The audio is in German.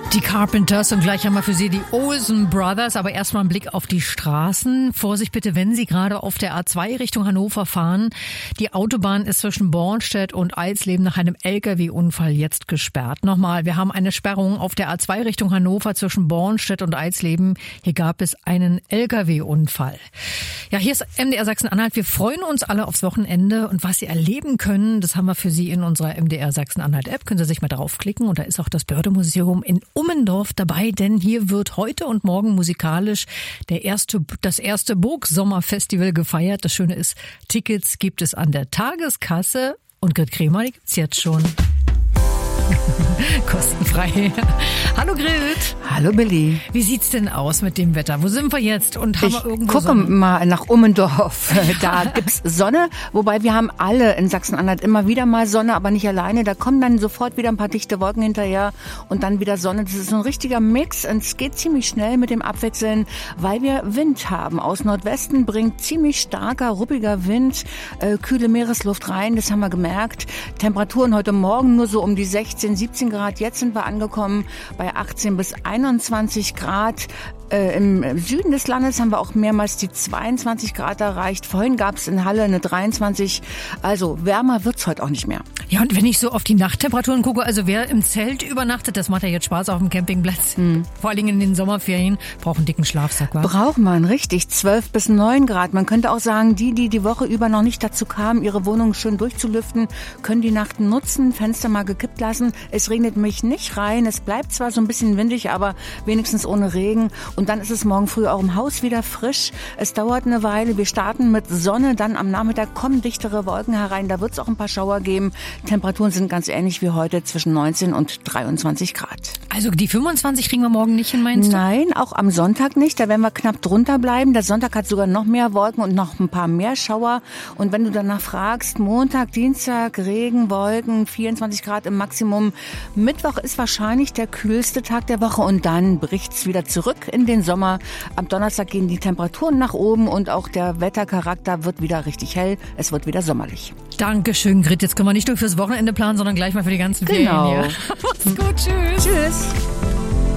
Die Carpenters und gleich haben wir für Sie die Olsen Brothers, aber erstmal ein Blick auf die Straßen. Vorsicht bitte, wenn Sie gerade auf der A2 Richtung Hannover fahren. Die Autobahn ist zwischen Bornstedt und Eisleben nach einem LKW-Unfall jetzt gesperrt. Nochmal, wir haben eine Sperrung auf der A2 Richtung Hannover zwischen Bornstedt und Eisleben. Hier gab es einen LKW-Unfall. Ja, hier ist MDR Sachsen-Anhalt. Wir freuen uns alle aufs Wochenende und was Sie erleben können, das haben wir für Sie in unserer MDR Sachsen-Anhalt-App. Können Sie sich mal draufklicken und da ist auch das Börde-Museum in Ummendorf dabei, denn hier wird heute und morgen musikalisch das erste Burg-Sommerfestival gefeiert. Das Schöne ist, Tickets gibt es an der Tageskasse und Grit Kremer, die gibt's jetzt schon. Kostenfrei. Hallo Grit. Hallo Billy. Wie sieht's denn aus mit dem Wetter? Wo sind wir jetzt? Und haben wir irgendwo gucke Sonne? mal nach Ummendorf. Da gibt's Sonne, wobei wir haben alle in Sachsen-Anhalt immer wieder mal Sonne, aber nicht alleine. Da kommen dann sofort wieder ein paar dichte Wolken hinterher und dann wieder Sonne. Das ist so ein richtiger Mix und es geht ziemlich schnell mit dem Abwechseln, weil wir Wind haben. Aus Nordwesten bringt ziemlich starker, ruppiger Wind kühle Meeresluft rein. Das haben wir gemerkt. Temperaturen heute Morgen nur so um die 16, 17 Grad. Jetzt sind wir angekommen bei 18 bis 21 Grad. Im Süden des Landes haben wir auch mehrmals die 22 Grad erreicht. Vorhin gab es in Halle eine 23. Also wärmer wird's heute auch nicht mehr. Ja, und wenn ich so auf die Nachttemperaturen gucke, also wer im Zelt übernachtet, das macht ja jetzt Spaß auf dem Campingplatz. Vor allen Dingen in den Sommerferien, braucht einen dicken Schlafsack, wa? Braucht man, richtig. 12 bis 9 Grad. Man könnte auch sagen, die Woche über noch nicht dazu kamen, ihre Wohnung schön durchzulüften, können die Nacht nutzen, Fenster mal gekippt lassen. Es regnet mich nicht rein. Es bleibt zwar so ein bisschen windig, aber wenigstens ohne Regen. Und dann ist es morgen früh auch im Haus wieder frisch. Es dauert eine Weile. Wir starten mit Sonne. Dann am Nachmittag kommen dichtere Wolken herein. Da wird es auch ein paar Schauer geben. Temperaturen sind ganz ähnlich wie heute, zwischen 19 und 23 Grad. Also die 25 kriegen wir morgen nicht hin, meinst du? Nein, auch am Sonntag nicht. Da werden wir knapp drunter bleiben. Der Sonntag hat sogar noch mehr Wolken und noch ein paar mehr Schauer. Und wenn du danach fragst, Montag, Dienstag, Regen, Wolken, 24 Grad im Maximum. Mittwoch ist wahrscheinlich der kühlste Tag der Woche und dann bricht's wieder zurück in den Sommer. Am Donnerstag gehen die Temperaturen nach oben und auch der Wettercharakter wird wieder richtig hell. Es wird wieder sommerlich. Dankeschön, Grit. Jetzt können wir nicht nur fürs Wochenende planen, sondern gleich mal für die ganzen Ferien hier. Macht's gut, tschüss. Tschüss.